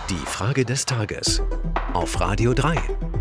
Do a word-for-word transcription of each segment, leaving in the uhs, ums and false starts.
Die Frage des Tages auf Radio drei.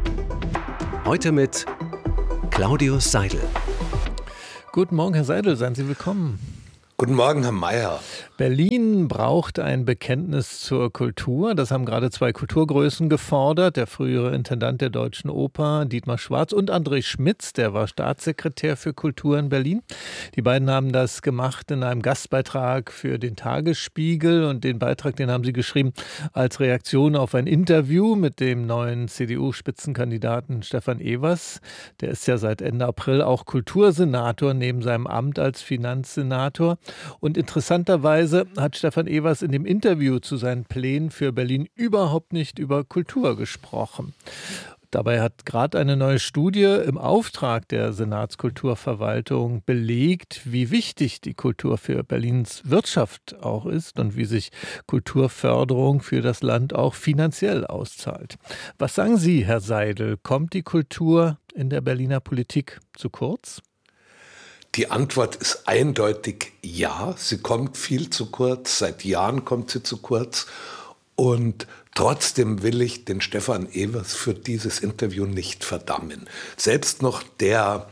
Heute mit Claudius Seidel. Guten Morgen, Herr Seidel, seien Sie willkommen. Guten Morgen, Herr Mayer. Berlin braucht ein Bekenntnis zur Kultur. Das haben gerade zwei Kulturgrößen gefordert. Der frühere Intendant der Deutschen Oper, Dietmar Schwarz, und André Schmitz, der war Staatssekretär für Kultur in Berlin. Die beiden haben das gemacht in einem Gastbeitrag für den Tagesspiegel. Und den Beitrag, den haben sie geschrieben als Reaktion auf ein Interview mit dem neuen C D U-Spitzenkandidaten Stefan Evers. Der ist ja seit Ende April auch Kultursenator neben seinem Amt als Finanzsenator. Und interessanterweise hat Stefan Evers in dem Interview zu seinen Plänen für Berlin überhaupt nicht über Kultur gesprochen. Dabei hat gerade eine neue Studie im Auftrag der Senatskulturverwaltung belegt, wie wichtig die Kultur für Berlins Wirtschaft auch ist und wie sich Kulturförderung für das Land auch finanziell auszahlt. Was sagen Sie, Herr Seidel? Kommt die Kultur in der Berliner Politik zu kurz? Die Antwort ist eindeutig ja, sie kommt viel zu kurz, seit Jahren kommt sie zu kurz und trotzdem will ich den Stefan Evers für dieses Interview nicht verdammen. Selbst noch der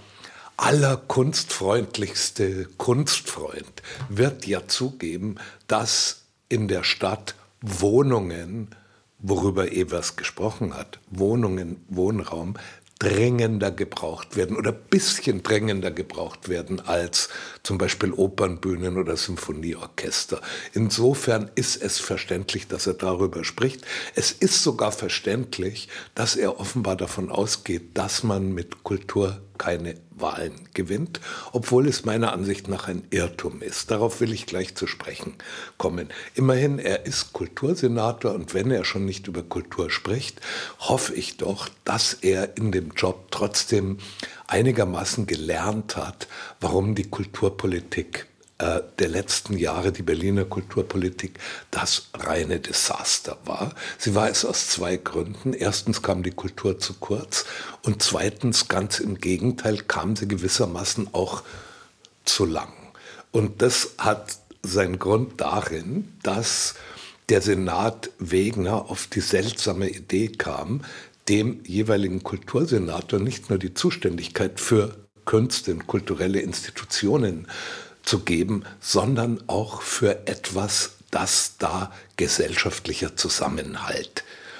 allerkunstfreundlichste Kunstfreund wird ja zugeben, dass in der Stadt Wohnungen, worüber Evers gesprochen hat, Wohnungen, Wohnraum, drängender gebraucht werden oder ein bisschen drängender gebraucht werden als zum Beispiel Opernbühnen oder Symphonieorchester. Insofern ist es verständlich, dass er darüber spricht. Es ist sogar verständlich, dass er offenbar davon ausgeht, dass man mit Kultur keine Wahlen gewinnt, obwohl es meiner Ansicht nach ein Irrtum ist. Darauf will ich gleich zu sprechen kommen. Immerhin, er ist Kultursenator und wenn er schon nicht über Kultur spricht, hoffe ich doch, dass er in dem Job trotzdem einigermaßen gelernt hat, warum die Kulturpolitik äh, der letzten Jahre, die Berliner Kulturpolitik, das reine Desaster war. Sie war es aus zwei Gründen. Erstens kam die Kultur zu kurz und zweitens, ganz im Gegenteil, kam sie gewissermaßen auch zu lang. Und das hat seinen Grund darin, dass der Senat Wegner auf die seltsame Idee kam, dem jeweiligen Kultursenator nicht nur die Zuständigkeit für Künste und kulturelle Institutionen zu geben, sondern auch für etwas, das da gesellschaftlicher Zusammenhalt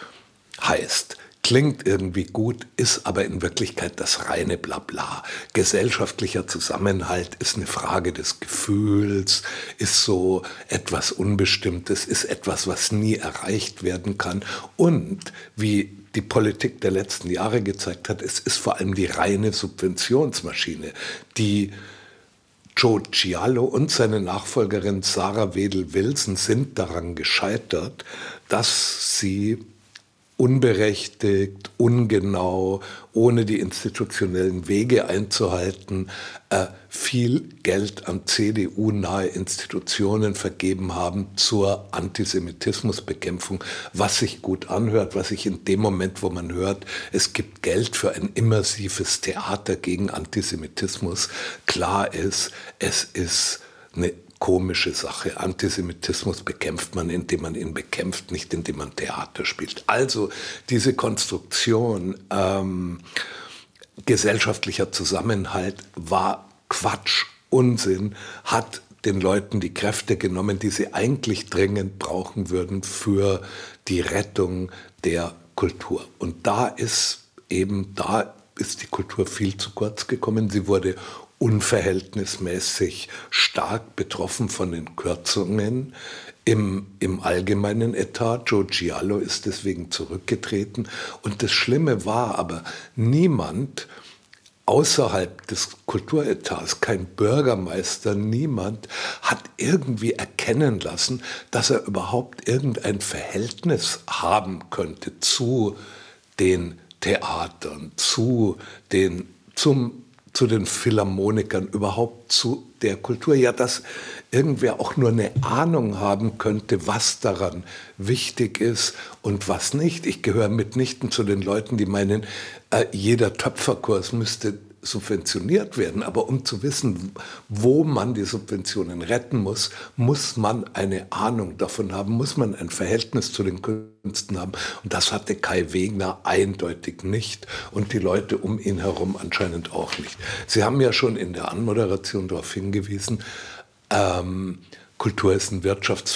heißt. Klingt irgendwie gut, ist aber in Wirklichkeit das reine Blabla. Gesellschaftlicher Zusammenhalt ist eine Frage des Gefühls, ist so etwas Unbestimmtes, ist etwas, was nie erreicht werden kann. Und wie die Politik der letzten Jahre gezeigt hat, es ist vor allem die reine Subventionsmaschine, die Joe Cialo und seine Nachfolgerin Sarah Wedel-Wilson sind daran gescheitert, dass sie unberechtigt, ungenau, ohne die institutionellen Wege einzuhalten, äh, viel Geld an C D U-nahe Institutionen vergeben haben zur Antisemitismusbekämpfung, was sich gut anhört, was sich in dem Moment, wo man hört, es gibt Geld für ein immersives Theater gegen Antisemitismus, klar ist, es ist eine komische Sache. Antisemitismus bekämpft man, indem man ihn bekämpft, nicht indem man Theater spielt. Also diese Konstruktion ähm, gesellschaftlicher Zusammenhalt war Quatsch, Unsinn, hat den Leuten die Kräfte genommen, die sie eigentlich dringend brauchen würden für die Rettung der Kultur. Und da ist eben, da ist die Kultur viel zu kurz gekommen. Sie wurde unverhältnismäßig stark betroffen von den Kürzungen im, im allgemeinen Etat. Joe Cialo ist deswegen zurückgetreten. Und das Schlimme war aber, niemand außerhalb des Kulturetats, kein Bürgermeister, niemand hat irgendwie erkennen lassen, dass er überhaupt irgendein Verhältnis haben könnte zu den Theatern, zu den, zum zu den Philharmonikern, überhaupt zu der Kultur, ja, dass irgendwer auch nur eine Ahnung haben könnte, was daran wichtig ist und was nicht. Ich gehöre mitnichten zu den Leuten, die meinen, äh, jeder Töpferkurs müsste subventioniert werden. Aber um zu wissen, wo man die Subventionen retten muss, muss man eine Ahnung davon haben, muss man ein Verhältnis zu den Künsten haben. Und das hatte Kai Wegner eindeutig nicht und die Leute um ihn herum anscheinend auch nicht. Sie haben ja schon in der Anmoderation darauf hingewiesen, ähm, Kultur ist ein Wirtschafts